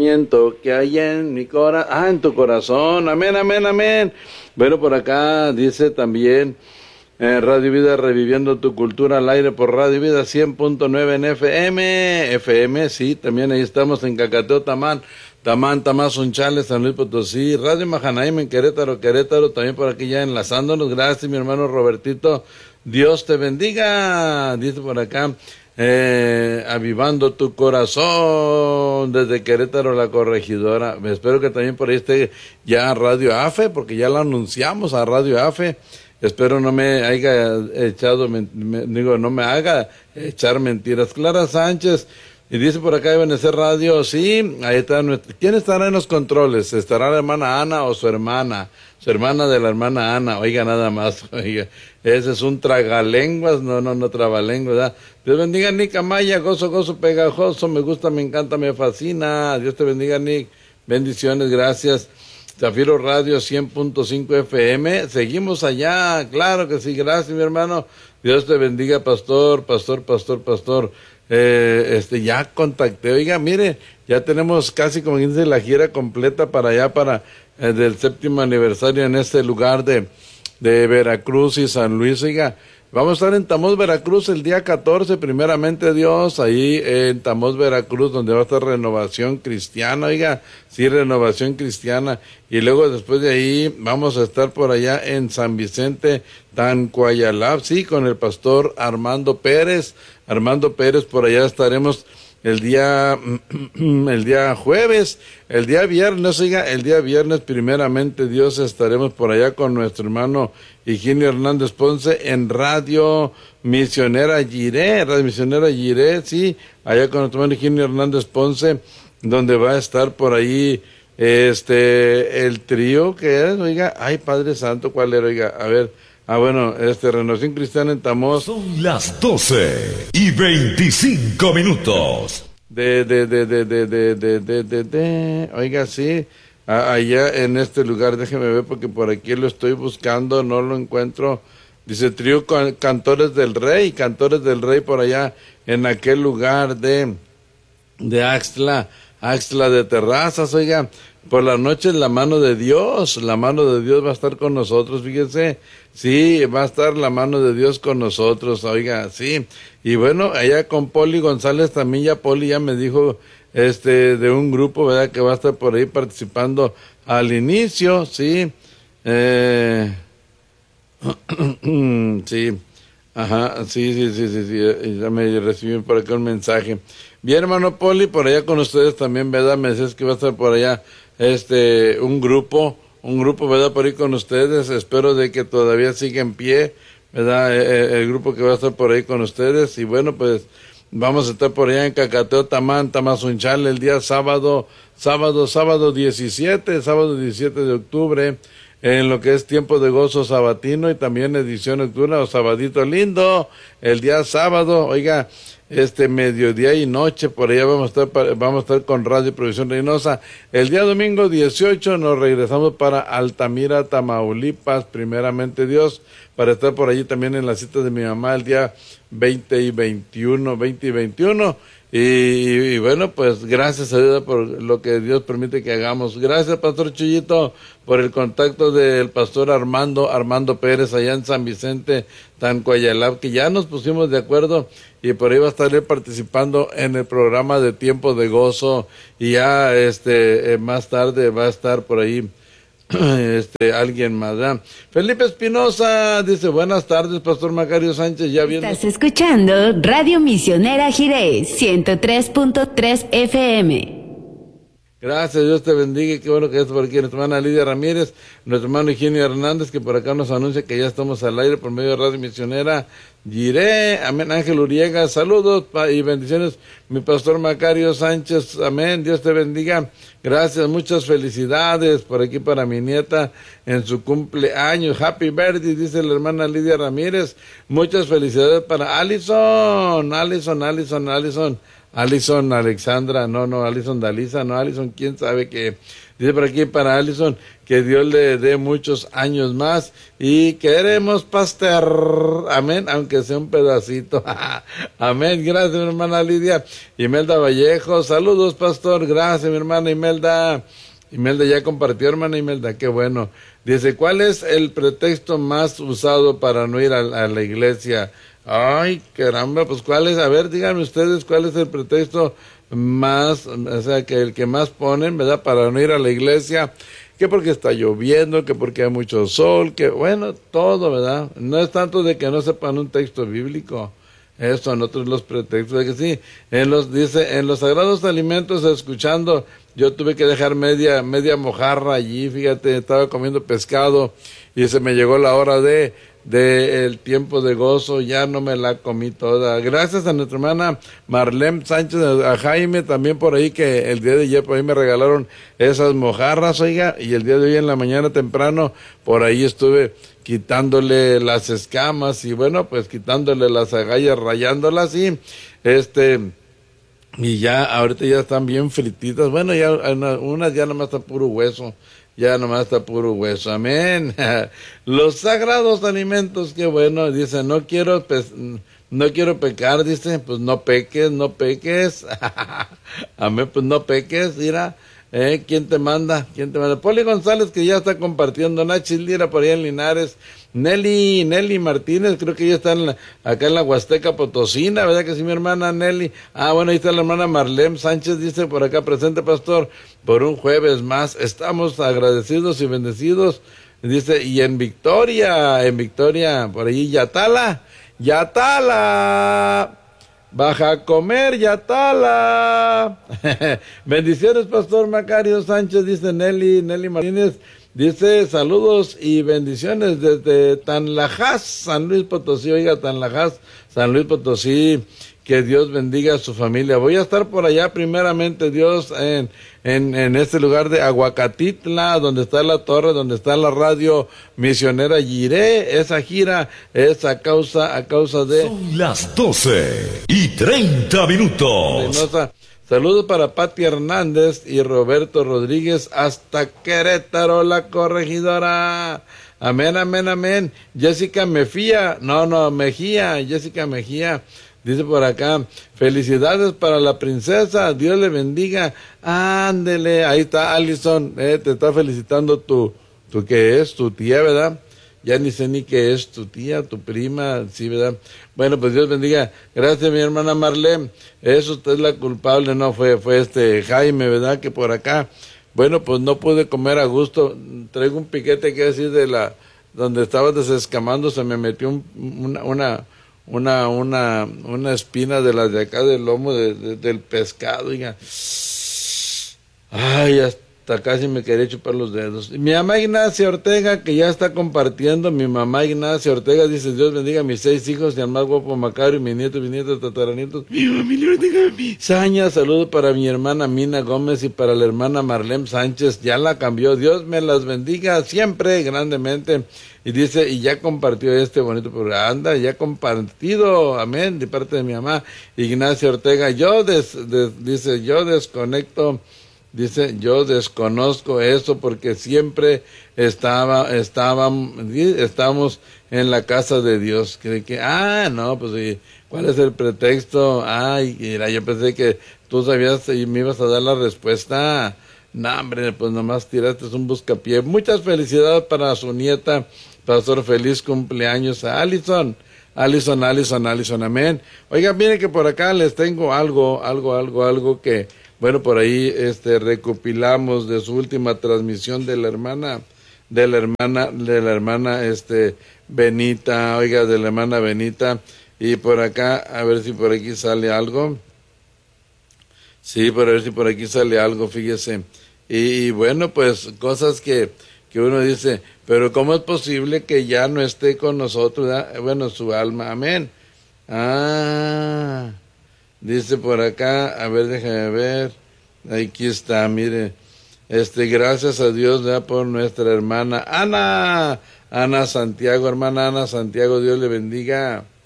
sentimiento que hay en mi corazón, en tu corazón, amén, amén, amén. Bueno, por acá dice también, Radio Vida reviviendo tu cultura al aire por Radio Vida 100.9 en FM, sí, también ahí estamos en Cacateo, Tamán, Unchales, San Luis Potosí, Radio Mahanaim en Querétaro, también por aquí ya enlazándonos. Gracias, mi hermano Robertito, Dios te bendiga, dice por acá. Avivando tu corazón desde Querétaro, la Corregidora. Espero que también por ahí esté ya Radio AFE, porque ya lo anunciamos a Radio AFE. Espero no me haya echado, no me haga echar mentiras. Clara Sánchez, y dice por acá Ebenecer Radio, sí, ahí está. ¿Quién estará en los controles? ¿Estará la hermana Ana o su hermana? Su hermana de la hermana Ana, oiga nada más, oiga, ese es un tragalenguas, no trabalenguas, ¿verdad? Dios bendiga, Nick Amaya, gozo pegajoso, me gusta, me encanta, me fascina. Dios te bendiga, Nick, bendiciones, gracias. Zafiro Radio 100.5 FM, seguimos allá, claro que sí, gracias mi hermano. Dios te bendiga, pastor. Ya contacté, oiga, mire, ya tenemos casi, como dice, la gira completa para allá, para del 7º aniversario en este lugar de Veracruz y San Luis, oiga. Vamos a estar en Tamoz, Veracruz, el día 14, primeramente Dios, ahí en Tamoz, Veracruz, donde va a estar Renovación Cristiana, oiga, sí, Renovación Cristiana, y luego después de ahí vamos a estar por allá en San Vicente, Tancuayalab, sí, con el pastor Armando Pérez, por allá estaremos el día jueves, el día viernes primeramente Dios estaremos por allá con nuestro hermano Higinio Hernández Ponce en Radio Misionera Jiré, sí, allá con nuestro hermano Higinio Hernández Ponce, donde va a estar por ahí el trío que es, oiga, ay Padre Santo, ¿cuál era? Oiga, a ver, bueno, Renovación Cristiana en Tamoz. Son las 12:25. Oiga, sí, allá en este lugar, déjeme ver porque por aquí lo estoy buscando, no lo encuentro. Dice trío Cantores del Rey por allá en aquel lugar de Axtla de Terrazas, oiga. Por la noche la mano de Dios va a estar con nosotros, fíjense, sí, va a estar la mano de Dios con nosotros, oiga, sí, y bueno, allá con Poli González también, ya Poli ya me dijo, de un grupo, ¿verdad?, que va a estar por ahí participando al inicio, sí, sí, ajá, sí, ya me recibí por acá un mensaje. Bien, hermano Poli, por allá con ustedes también, ¿verdad? Me decís que va a estar por allá un grupo, ¿verdad? Por ahí con ustedes, espero de que todavía siga en pie, ¿verdad? El grupo que va a estar por ahí con ustedes, y bueno, pues vamos a estar por allá en Cacateo, Tamazunchal, el día sábado 17 de octubre, en lo que es tiempo de gozo sabatino y también edición nocturna o sabadito lindo, el día sábado, oiga, mediodía y noche, por allá vamos a estar con Radio Provisión Reynosa. El día domingo 18 nos regresamos para Altamira, Tamaulipas, primeramente Dios, para estar por allí también en la cita de mi mamá el día 20 y 21. Y bueno, pues gracias a Dios por lo que Dios permite que hagamos. Gracias, Pastor Chuyito, por el contacto del pastor Armando Pérez allá en San Vicente, Tancuayalab, que ya nos pusimos de acuerdo y por ahí va a estar él participando en el programa de Tiempo de Gozo, y ya más tarde va a estar por ahí alguien más, ¿verdad? Felipe Espinosa dice, buenas tardes, Pastor Macario Sánchez, ya viendo. Estás escuchando Radio Misionera Jiré 103.3 FM. Gracias, Dios te bendiga, y qué bueno que estés por aquí. Nuestra hermana Lidia Ramírez, nuestro hermano Higinio Hernández, que por acá nos anuncia que ya estamos al aire por medio de Radio Misionera Jiré, amén. Ángel Uriega, saludos y bendiciones, mi Pastor Macario Sánchez, amén, Dios te bendiga. Gracias, muchas felicidades por aquí para mi nieta en su cumpleaños. Happy birthday, dice la hermana Lidia Ramírez. Muchas felicidades para Allison. Alison Alexandra, no, Alison Dalisa, no, Alison, quién sabe qué. Dice por aquí para Alison que Dios le dé muchos años más y queremos pastor, amén, aunque sea un pedacito, amén, gracias mi hermana Lidia. Imelda Vallejo, saludos pastor, gracias mi hermana Imelda. Imelda ya compartió, hermana Imelda, qué bueno. Dice, ¿cuál es el pretexto más usado para no ir a la iglesia? Ay, caramba, pues ¿cuál es? A ver, díganme ustedes cuál es el pretexto más, o sea, que el que más ponen, ¿verdad? Para no ir a la iglesia, que porque está lloviendo, que porque hay mucho sol, que bueno, todo, ¿verdad? No es tanto de que no sepan un texto bíblico. Eso son otros los pretextos, de que sí, dice, en los sagrados alimentos, escuchando, yo tuve que dejar media mojarra allí, fíjate, estaba comiendo pescado, y se me llegó la hora de el tiempo de gozo, ya no me la comí toda. Gracias a nuestra hermana Marlene Sánchez, a Jaime también por ahí, que el día de ayer por ahí me regalaron esas mojarras, oiga, y el día de hoy en la mañana temprano, por ahí estuve quitándole las escamas, y bueno, pues quitándole las agallas, rayándolas, y y ya, ahorita ya están bien frititas, bueno, ya unas ya nomás está puro hueso, amén. Los sagrados alimentos, qué bueno, dice, no quiero pecar, dice, pues no peques, amén, pues no peques, mira, ¿quién te manda? Poli González, que ya está compartiendo, Nachi Lira por allá en Linares, Nelly Martínez, creo que ella está acá en la Huasteca Potosina, ¿verdad que sí, mi hermana Nelly? Ah, bueno, ahí está la hermana Marlene Sánchez, dice por acá, presente pastor, por un jueves más, estamos agradecidos y bendecidos, dice, y en Victoria, por ahí, Yatala, baja a comer, Yatala. Bendiciones, pastor Macario Sánchez, dice Nelly Martínez. Dice, saludos y bendiciones desde Tanlajas, San Luis Potosí. Oiga, Tanlajas, San Luis Potosí, que Dios bendiga a su familia. Voy a estar por allá, primeramente Dios, en este lugar de Aguacatitla, donde está la torre, donde está la radio misionera Jiré. Esa gira es a causa de... Son las 12:30. Reynosa. Saludos para Pati Hernández y Roberto Rodríguez hasta Querétaro, la corregidora. Amén. Jessica Mejía, Jessica Mejía. Dice por acá, felicidades para la princesa, Dios le bendiga. Ándele, ahí está Alison, te está felicitando tu ¿qué es? Tu tía, ¿verdad? Ya ni sé ni qué es tu tía, tu prima, sí, ¿verdad? Bueno, pues Dios bendiga. Gracias, mi hermana Marlene. Eso usted es la culpable, no fue Jaime, ¿verdad? Que por acá, bueno, pues no pude comer a gusto. Traigo un piquete que decir donde estaba desescamando, se me metió una espina de las de acá del lomo del pescado, oiga. Ay, hasta casi me quería chupar los dedos. Mi mamá Ignacia Ortega, que ya está compartiendo, mi mamá Ignacia Ortega dice, Dios bendiga a mis 6 hijos y al más guapo Macario, mis nietos, tataranietos, mi familia Ortega, mi Saña. Saludos para mi hermana Mina Gómez y para la hermana Marlene Sánchez, ya la cambió, Dios me las bendiga siempre grandemente. Y dice, y ya compartió este bonito programa, ya compartido, amén, de parte de mi mamá Ignacia Ortega. Dice, yo desconecto. Dice, yo desconozco eso porque siempre estábamos en la casa de Dios. No, pues sí, ¿cuál es el pretexto? Ay, mira, yo pensé que tú sabías y me ibas a dar la respuesta. No, hombre, pues nomás tiraste un buscapié. Muchas felicidades para su nieta, pastor, feliz cumpleaños a Alison, amén. Oiga, miren que por acá les tengo algo que... Bueno, por ahí recopilamos de su última transmisión de la hermana Benita, oiga, de la hermana Benita, y por acá, a ver si por aquí sale algo. Sí, por a ver si por aquí sale algo, fíjese. Y bueno, pues cosas que uno dice, pero ¿cómo es posible que ya no esté con nosotros, ¿verdad? Bueno, su alma, amén. Dice por acá, a ver, déjame ver, aquí está, mire, gracias a Dios, ¿verdad? Por nuestra hermana Ana Santiago, hermana Ana Santiago, Dios le bendiga.